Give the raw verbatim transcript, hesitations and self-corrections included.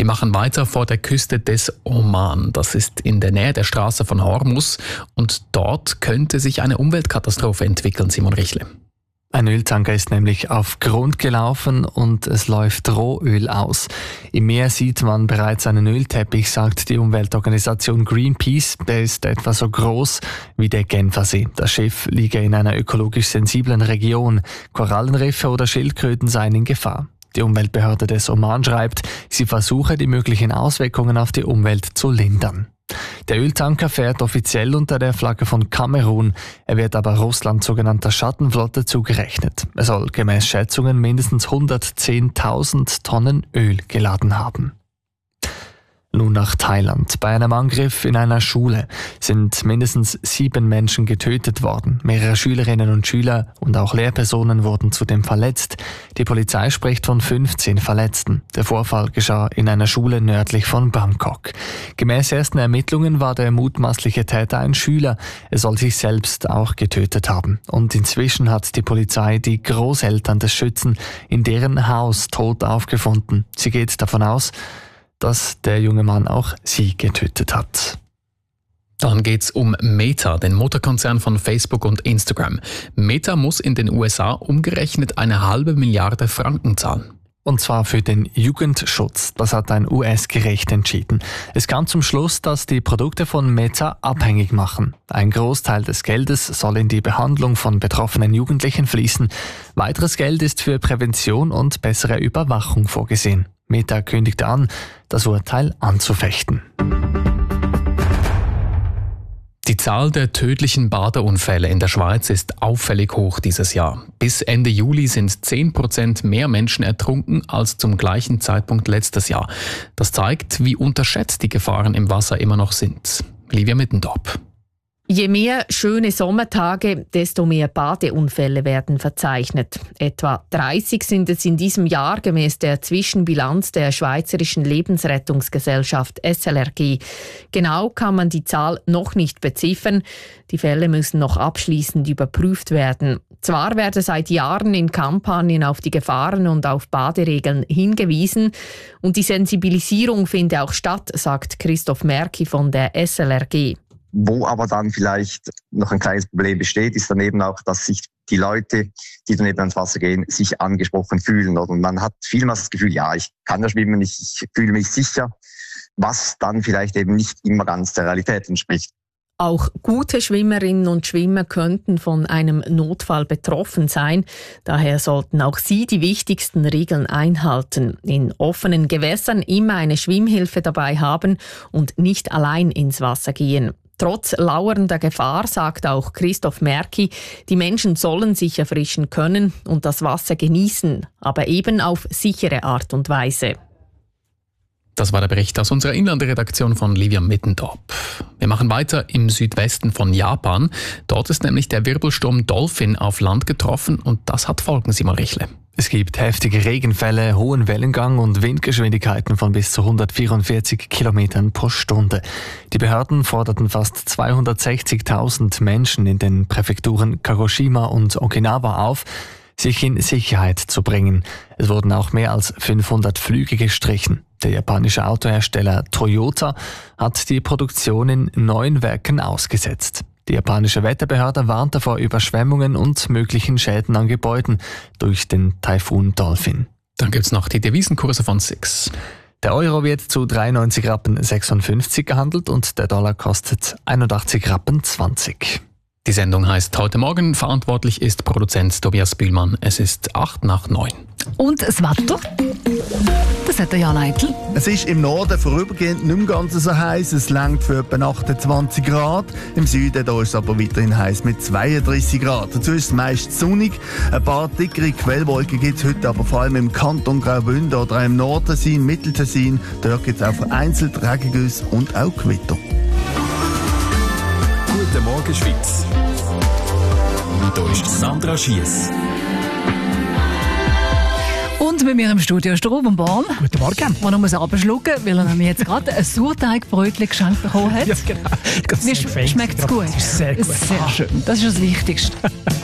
Wir machen weiter vor der Küste des Oman. Das ist in der Nähe der Straße von Hormuz und dort könnte sich eine Umweltkatastrophe entwickeln, Simon Richle. Ein Öltanker ist nämlich auf Grund gelaufen und es läuft Rohöl aus. Im Meer sieht man bereits einen Ölteppich, sagt die Umweltorganisation Greenpeace. Der ist etwa so groß wie der Genfersee. Das Schiff liege in einer ökologisch sensiblen Region. Korallenriffe oder Schildkröten seien in Gefahr. Die Umweltbehörde des Oman schreibt, sie versuche, die möglichen Auswirkungen auf die Umwelt zu lindern. Der Öltanker fährt offiziell unter der Flagge von Kamerun. Er wird aber Russlands sogenannter Schattenflotte zugerechnet. Er soll gemäß Schätzungen mindestens hundertzehntausend Tonnen Öl geladen haben. Nun nach Thailand. Bei einem Angriff in einer Schule sind mindestens sieben Menschen getötet worden. Mehrere Schülerinnen und Schüler und auch Lehrpersonen wurden zudem verletzt. Die Polizei spricht von fünfzehn Verletzten. Der Vorfall geschah in einer Schule nördlich von Bangkok. Gemäß ersten Ermittlungen war der mutmaßliche Täter ein Schüler. Er soll sich selbst auch getötet haben. Und inzwischen hat die Polizei die Großeltern des Schützen in deren Haus tot aufgefunden. Sie geht davon aus, dass der junge Mann auch sie getötet hat. Dann geht's um Meta, den Mutterkonzern von Facebook und Instagram. Meta muss in den U S A umgerechnet eine halbe Milliarde Franken zahlen. Und zwar für den Jugendschutz. Das hat ein U S-Gericht entschieden. Es kam zum Schluss, dass die Produkte von Meta abhängig machen. Ein Großteil des Geldes soll in die Behandlung von betroffenen Jugendlichen fließen. Weiteres Geld ist für Prävention und bessere Überwachung vorgesehen. Meta kündigte an, das Urteil anzufechten. Die Zahl der tödlichen Badeunfälle in der Schweiz ist auffällig hoch dieses Jahr. Bis Ende Juli sind zehn Prozent mehr Menschen ertrunken als zum gleichen Zeitpunkt letztes Jahr. Das zeigt, wie unterschätzt die Gefahren im Wasser immer noch sind. Livia Mittendorp. Je mehr schöne Sommertage, desto mehr Badeunfälle werden verzeichnet. Etwa dreißig sind es in diesem Jahr gemäß der Zwischenbilanz der Schweizerischen Lebensrettungsgesellschaft S L R G. Genau kann man die Zahl noch nicht beziffern. Die Fälle müssen noch abschließend überprüft werden. Zwar werde seit Jahren in Kampagnen auf die Gefahren und auf Baderegeln hingewiesen und die Sensibilisierung finde auch statt, sagt Christoph Merki von der S L R G. Wo aber dann vielleicht noch ein kleines Problem besteht, ist dann eben auch, dass sich die Leute, die dann eben ans Wasser gehen, sich angesprochen fühlen. Und man hat vielmals das Gefühl, ja, ich kann ja schwimmen, ich, ich fühle mich sicher, was dann vielleicht eben nicht immer ganz der Realität entspricht. Auch gute Schwimmerinnen und Schwimmer könnten von einem Notfall betroffen sein. Daher sollten auch sie die wichtigsten Regeln einhalten. In offenen Gewässern immer eine Schwimmhilfe dabei haben und nicht allein ins Wasser gehen. Trotz lauernder Gefahr, sagt auch Christoph Merki, die Menschen sollen sich erfrischen können und das Wasser genießen, aber eben auf sichere Art und Weise. Das war der Bericht aus unserer Inlandredaktion von Livia Mittendorp. Wir machen weiter im Südwesten von Japan. Dort ist nämlich der Wirbelsturm Dolphin auf Land getroffen und das hat Folgen, Simon Richle. Es gibt heftige Regenfälle, hohen Wellengang und Windgeschwindigkeiten von bis zu hundertvierundvierzig Kilometern pro Stunde. Die Behörden forderten fast zweihundertsechzigtausend Menschen in den Präfekturen Kagoshima und Okinawa auf, sich in Sicherheit zu bringen. Es wurden auch mehr als fünfhundert Flüge gestrichen. Der japanische Autohersteller Toyota hat die Produktion in neun Werken ausgesetzt. Die japanische Wetterbehörde warnte vor Überschwemmungen und möglichen Schäden an Gebäuden durch den Taifun Dolphin. Dann gibt's noch die Devisenkurse von S I X. Der Euro wird zu dreiundneunzig Rappen sechsundfünfzig gehandelt und der Dollar kostet einundachtzig Rappen zwanzig. Die Sendung heißt «Heute Morgen». Verantwortlich ist Produzent Tobias Bühlmann. Es ist acht nach neun. Und das Wetter? Das hat der Jan Eitel. Es ist im Norden vorübergehend nicht mehr ganz so heiß. Es reicht für etwa achtundzwanzig Grad. Im Süden da ist es aber weiterhin heiß mit zweiunddreißig Grad. Dazu ist es meist sonnig. Ein paar dickere Quellwolken gibt es heute, aber vor allem im Kanton Graubünden oder auch im Nordtessin, Mitteltessin. Dort gibt es auch vereinzelt Regengüsse und auch Gewitter. Guten Morgen, Schweiz. Hier ist Sandra Schiess. Und mit mir im Studio ist der Ruben Born. Guten Morgen. Der muss abschlucken, weil er nämlich jetzt gerade ein Sauerteigbrötchen geschenkt bekommen hat. Ja, genau. Wie sch- schmeckt es gut? Sehr gut. Sehr schön. Das ist das Wichtigste.